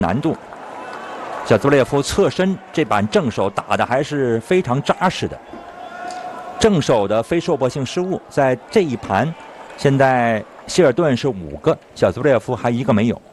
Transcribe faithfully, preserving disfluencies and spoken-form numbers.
难度。小兹列夫侧身这板正手打得还是非常扎实的。正手的非受迫性失误，在这一盘，现在希尔顿是五个，小兹列夫还一个没有。